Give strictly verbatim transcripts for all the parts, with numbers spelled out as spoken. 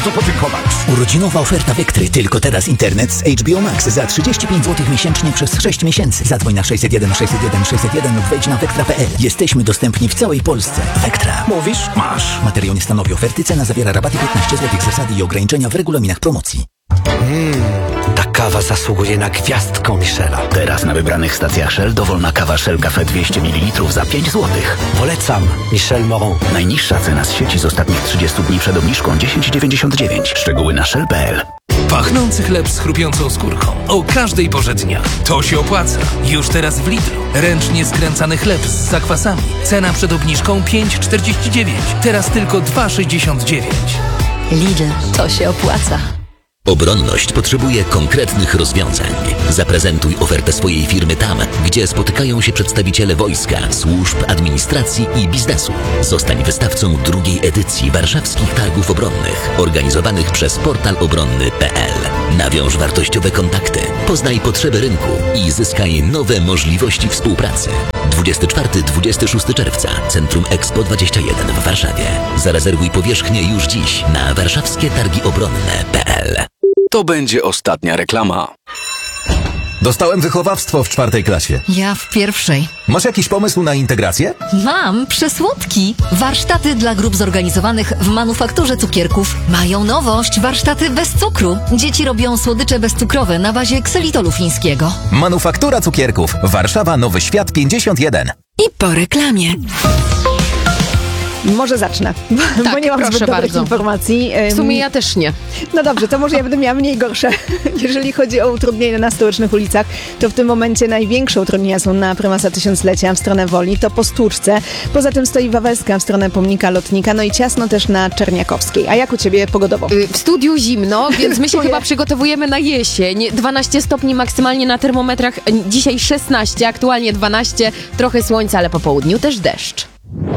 bardzo podziękować. Urodzinowa oferta Vectry. Tylko teraz internet z H B O Max za trzydzieści pięć złotych miesięcznie przez sześć miesięcy. Zadzwoń na sześćset jeden sześćset jeden sześćset jeden lub wejdź na vectra kropka p l. Jesteśmy dostępni w całej Polsce. Vectra. Mówisz? Masz. Materiał nie stanowi oferty. Cena zawiera rabaty piętnaście złotych. Zasady i ograniczenia w regulaminach promocji. Mmm, ta kawa zasługuje na gwiazdkę Michela. Teraz na wybranych stacjach Shell dowolna kawa Shell Cafe dwieście mililitrów za pięć złotych. Polecam Michel Moron. Najniższa cena z sieci z ostatnich trzydziestu dni przed obniżką dziesięć dziewięćdziesiąt dziewięć. Szczegóły na shell kropka p l. Pachnący chleb z chrupiącą skórką. O każdej porze dnia. To się opłaca. Już teraz w Lidlu. Ręcznie skręcany chleb z zakwasami. Cena przed obniżką pięć czterdzieści dziewięć. Teraz tylko dwa sześćdziesiąt dziewięć. Lidl. To się opłaca. Obronność potrzebuje konkretnych rozwiązań. Zaprezentuj ofertę swojej firmy tam, gdzie spotykają się przedstawiciele wojska, służb, administracji i biznesu. Zostań wystawcą drugiej edycji Warszawskich Targów Obronnych, organizowanych przez portal obronny kropka p l. Nawiąż wartościowe kontakty, poznaj potrzeby rynku i zyskaj nowe możliwości współpracy. dwudziestego czwartego do dwudziestego szóstego czerwca Centrum Expo dwadzieścia jeden w Warszawie. Zarezerwuj powierzchnię już dziś na warszawskie targi obronne kropka p l. To będzie ostatnia reklama. Dostałem wychowawstwo w czwartej klasie. Ja w pierwszej. Masz jakiś pomysł na integrację? Mam, przesłodki. Warsztaty dla grup zorganizowanych w manufakturze cukierków. Mają nowość, warsztaty bez cukru. Dzieci robią słodycze bezcukrowe na bazie ksylitolu fińskiego. Manufaktura cukierków. Warszawa, Nowy Świat pięćdziesiąt jeden. I po reklamie. Może zacznę, bo, tak, bo nie mam zbyt dobrych bardzo. informacji. W sumie ja też nie. No dobrze, to może ja będę miała mniej gorsze. Jeżeli chodzi o utrudnienia na stołecznych ulicach, to w tym momencie największe utrudnienia są na Prymasa Tysiąclecia w stronę Woli, to po Stłuczce. Poza tym stoi Wawelska w stronę Pomnika Lotnika, no i ciasno też na Czerniakowskiej. A jak u ciebie pogodowo? W studiu zimno, więc my się chyba przygotowujemy na jesień. dwanaście stopni maksymalnie na termometrach, dzisiaj szesnaście, aktualnie dwanaście, trochę słońca, ale po południu też deszcz.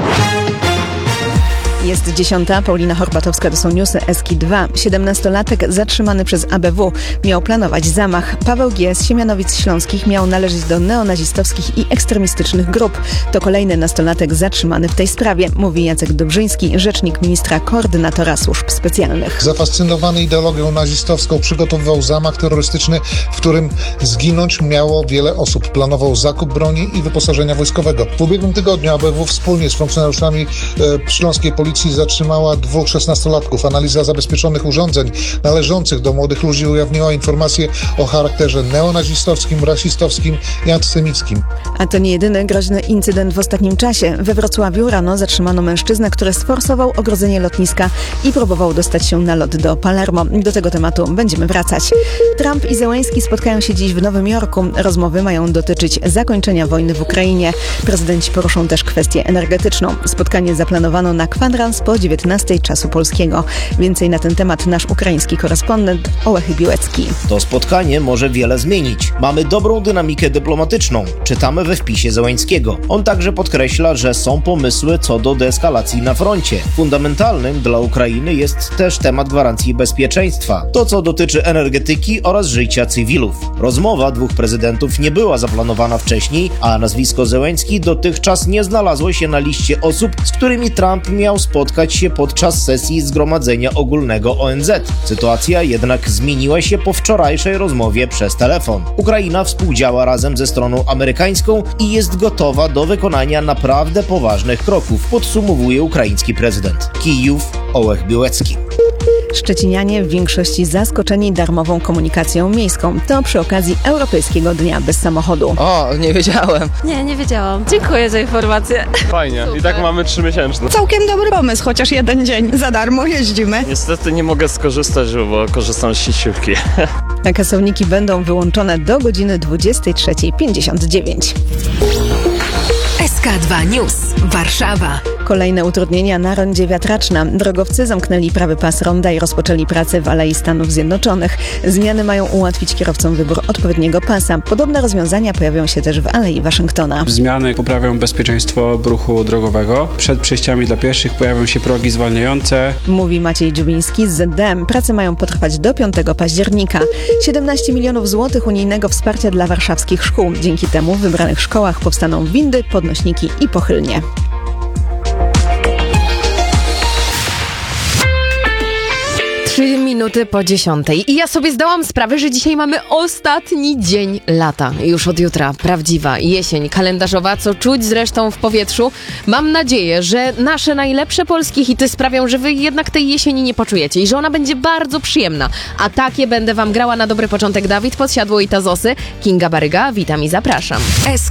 Jest dziesiąta, Paulina Horbatowska, to są newsy Eski dwa. siedemnastolatek zatrzymany przez A B W miał planować zamach. Paweł G. z Siemianowic Śląskich miał należeć do neonazistowskich i ekstremistycznych grup. To kolejny nastolatek zatrzymany w tej sprawie, mówi Jacek Dobrzyński, rzecznik ministra koordynatora służb specjalnych. Zafascynowany ideologią nazistowską przygotowywał zamach terrorystyczny, w którym zginąć miało wiele osób. Planował zakup broni i wyposażenia wojskowego. W ubiegłym tygodniu A B W wspólnie z funkcjonariuszami e, śląskiej policji zatrzymała dwóch szesnastolatków. Analiza zabezpieczonych urządzeń należących do młodych ludzi ujawniła informacje o charakterze neonazistowskim, rasistowskim i antysemickim. A to nie jedyny groźny incydent w ostatnim czasie. We Wrocławiu rano zatrzymano mężczyznę, który sforsował ogrodzenie lotniska i próbował dostać się na lot do Palermo. Do tego tematu będziemy wracać. Trump i Zełenski spotkają się dziś w Nowym Jorku. Rozmowy mają dotyczyć zakończenia wojny w Ukrainie. Prezydenci poruszą też kwestię energetyczną. Spotkanie zaplanowano na kwadrans po dziewiętnastej czasu polskiego. Więcej na ten temat nasz ukraiński korespondent Ołech Biłecki. To spotkanie może wiele zmienić. Mamy dobrą dynamikę dyplomatyczną. Czytamy we wpisie Zełenskiego. On także podkreśla, że są pomysły co do deeskalacji na froncie. Fundamentalnym dla Ukrainy jest też temat gwarancji bezpieczeństwa. To, co dotyczy energetyki oraz życia cywilów. Rozmowa dwóch prezydentów nie była zaplanowana wcześniej, a nazwisko Zełenski dotychczas nie znalazło się na liście osób, z którymi Trump miał spotkać się podczas sesji Zgromadzenia Ogólnego O N Z. Sytuacja jednak zmieniła się po wczorajszej rozmowie przez telefon. Ukraina współdziała razem ze stroną amerykańską i jest gotowa do wykonania naprawdę poważnych kroków, podsumowuje ukraiński prezydent. Kijów, Ołech Biłecki. Szczecinianie w większości zaskoczeni darmową komunikacją miejską. To przy okazji Europejskiego Dnia Bez Samochodu. O, nie wiedziałem. Nie, nie wiedziałam. Dziękuję za informację. Fajnie. Super. I tak mamy trzymiesięczny. Całkiem dobry pomysł, chociaż jeden dzień za darmo jeździmy. Niestety nie mogę skorzystać, bo korzystam z sieciówki. A kasowniki będą wyłączone do godziny dwudziestej trzeciej pięćdziesiąt dziewięć. S K dwa News. Warszawa. Kolejne utrudnienia na rondzie Wiatraczna. Drogowcy zamknęli prawy pas ronda i rozpoczęli pracę w Alei Stanów Zjednoczonych. Zmiany mają ułatwić kierowcom wybór odpowiedniego pasa. Podobne rozwiązania pojawią się też w Alei Waszyngtona. Zmiany poprawią bezpieczeństwo ruchu drogowego. Przed przejściami dla pieszych pojawią się progi zwalniające. Mówi Maciej Dziubiński z Z D M. Prace mają potrwać do piątego października. siedemnaście milionów złotych unijnego wsparcia dla warszawskich szkół. Dzięki temu w wybranych szkołach powstaną windy, podnośniki i pochylnie. Trzy minuty po dziesiątej. I ja sobie zdałam sprawę, że dzisiaj mamy ostatni dzień lata. Już od jutra prawdziwa jesień kalendarzowa, co czuć zresztą w powietrzu. Mam nadzieję, że nasze najlepsze polskie hity sprawią, że wy jednak tej jesieni nie poczujecie i że ona będzie bardzo przyjemna. A takie będę wam grała na dobry początek. Dawid Podsiadło i Tazosy. Kinga Baryga, witam i zapraszam.